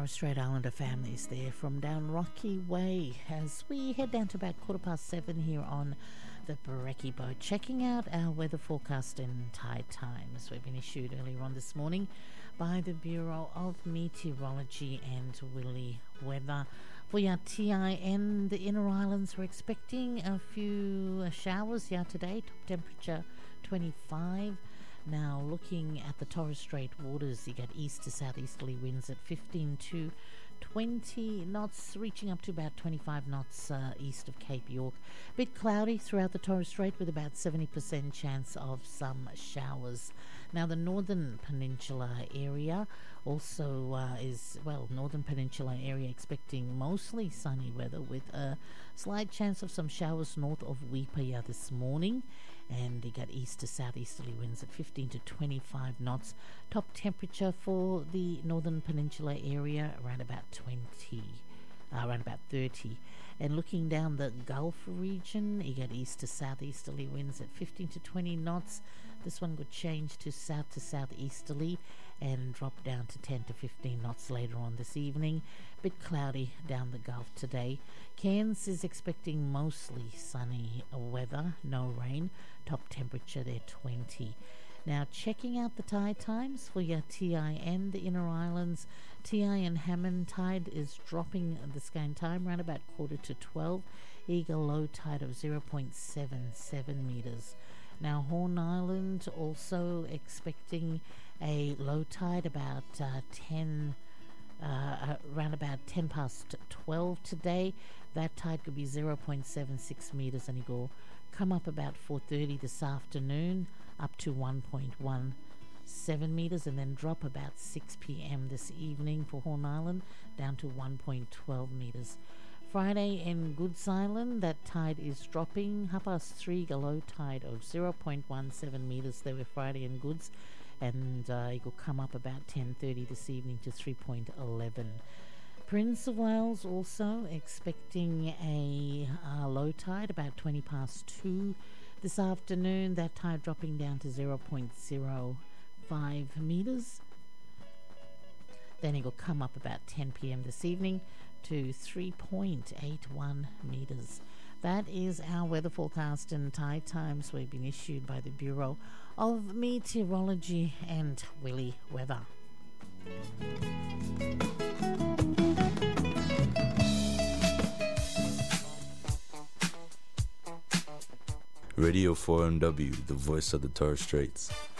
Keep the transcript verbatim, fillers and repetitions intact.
Torres Strait Islander families there from down Rocky Way as we head down to about quarter past seven here on the Brekkie Boat, checking out our weather forecast and tide times. We've been issued earlier on this morning by the Bureau of Meteorology and Willy Weather. For your T I N, the Inner Islands, we're expecting a few showers here today, top temperature twenty-five. Now, looking at the Torres Strait waters, you get east to southeasterly winds at fifteen to twenty knots, reaching up to about twenty-five knots uh, east of Cape York. Bit cloudy throughout the Torres Strait with about seventy percent chance of some showers. Now, the Northern Peninsula area also uh, is, well, Northern Peninsula area expecting mostly sunny weather with a slight chance of some showers north of Weipa this morning. And you got east to southeasterly winds at fifteen to twenty-five knots. Top temperature for the Northern Peninsula area around about twenty, uh, around about thirty. And looking down the Gulf region, you got east to southeasterly winds at fifteen to twenty knots. This one could change to south to southeasterly and drop down to ten to fifteen knots later on this evening. Bit cloudy down the Gulf today. Cairns is expecting mostly sunny weather, no rain. Top temperature there twenty. Now, checking out the tide times for your T I N, the Inner Islands. T I N Hammond tide is dropping the scan time around about quarter to twelve. Eagle low tide of zero point seven seven metres. Now, Horn Island also expecting a low tide about uh, ten, uh, around about ten past twelve today. That tide could be zero point seven six metres and it will come up about four thirty this afternoon, up to one point one seven metres, and then drop about six p.m. this evening for Horn Island, down to one point one two metres. Friday in Goods Island, that tide is dropping. Half past three, a low tide of zero point one seven metres there with Friday in Goods, and uh, it will come up about ten thirty this evening to three point one one. Prince of Wales also expecting a uh, low tide about twenty past two this afternoon. That tide dropping down to zero point zero five metres. Then it will come up about ten p.m. this evening to three point eight one metres. That is our weather forecast and tide times we've been issued by the Bureau of Meteorology and Willy Weather. Radio four M W, the voice of the Torres Straits.